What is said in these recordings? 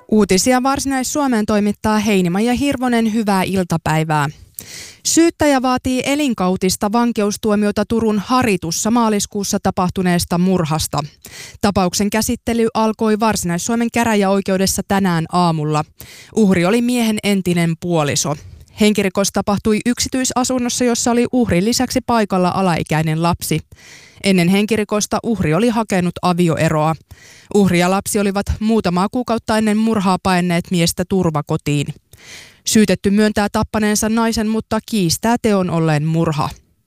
Uutisia Varsinais-Suomeen toimittaa Heinimaija Hirvonen, hyvää iltapäivää. Syyttäjä vaatii elinkautista vankeustuomiota Turun Haritussa maaliskuussa tapahtuneesta murhasta. Tapauksen käsittely alkoi Varsinais-Suomen käräjäoikeudessa tänään aamulla. Uhri oli miehen entinen puoliso. Henkirikos tapahtui yksityisasunnossa, jossa oli uhrin lisäksi paikalla alaikäinen lapsi. Ennen henkirikosta uhri oli hakenut avioeroa. Uhri ja lapsi olivat muutamaa kuukautta ennen murhaa paenneet miestä turvakotiin. Syytetty myöntää tappaneensa naisen, mutta kiistää teon olleen murha.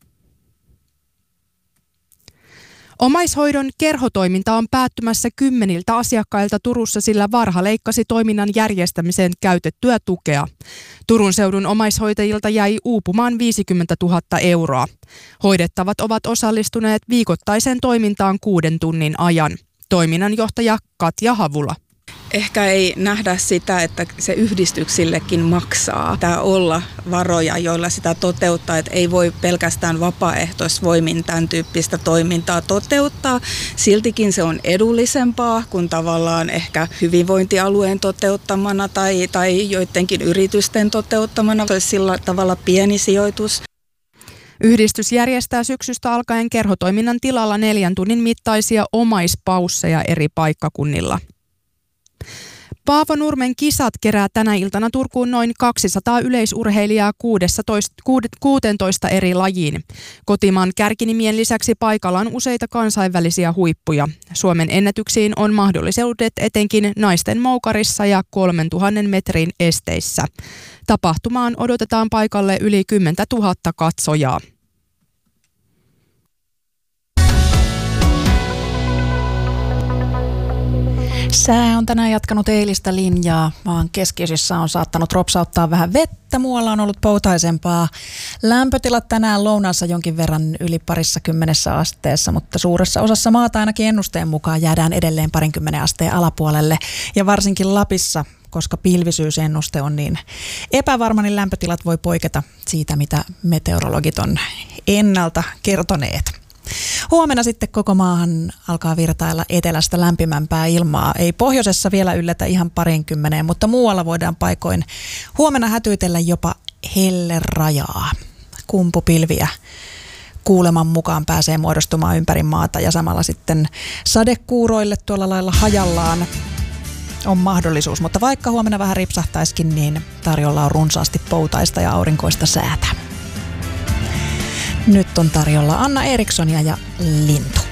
Omaishoidon kerhotoiminta on päättymässä 10 asiakkailta Turussa, sillä Varha leikkasi toiminnan järjestämiseen käytettyä tukea. Turun seudun omaishoitajilta jäi uupumaan 50 000 euroa. Hoidettavat ovat osallistuneet viikoittaiseen toimintaan 6 tunnin ajan. Toiminnanjohtaja Katja Havula. Ehkä ei nähdä sitä, että se yhdistyksillekin maksaa. Tämä olla varoja, joilla sitä toteuttaa, että ei voi pelkästään vapaaehtoisvoimin tämän tyyppistä toimintaa toteuttaa. Siltikin se on edullisempaa kuin tavallaan ehkä hyvinvointialueen toteuttamana tai joidenkin yritysten toteuttamana. Se olisi sillä tavalla pieni sijoitus. Yhdistys järjestää syksystä alkaen kerhotoiminnan tilalla 4 tunnin mittaisia omaispausseja eri paikkakunnilla. Paavo Nurmen kisat kerää tänä iltana Turkuun noin 200 yleisurheilijaa 16 eri lajiin. Kotimaan kärkinimien lisäksi paikalla on useita kansainvälisiä huippuja. Suomen ennätyksiin on mahdollisuudet etenkin naisten moukarissa ja 3000 metrin esteissä. Tapahtumaan odotetaan paikalle yli 10 000 katsojaa. Sää on tänään jatkanut eilistä linjaa. Maan keskiosissa on saattanut ropsauttaa vähän vettä, muualla on ollut poutaisempaa. Lämpötilat tänään lounaassa jonkin verran yli 20 asteessa, mutta suuressa osassa maata ainakin ennusteen mukaan jäädään edelleen 20 asteen alapuolelle. Ja varsinkin Lapissa, koska pilvisyysennuste on niin epävarma, niin lämpötilat voi poiketa siitä, mitä meteorologit on ennalta kertoneet. Huomenna sitten koko maahan alkaa virtailla etelästä lämpimämpää ilmaa. Ei pohjoisessa vielä yllätä ihan 20, mutta muualla voidaan paikoin huomenna hätyytellä jopa hellerajaa. Kumpupilviä kuuleman mukaan pääsee muodostumaan ympäri maata ja samalla sitten sadekuuroille tuolla lailla hajallaan on mahdollisuus. Mutta vaikka huomenna vähän ripsahtaisikin, niin tarjolla on runsaasti poutaista ja aurinkoista säätä. Nyt on tarjolla Anna Erikssonia ja Lintu.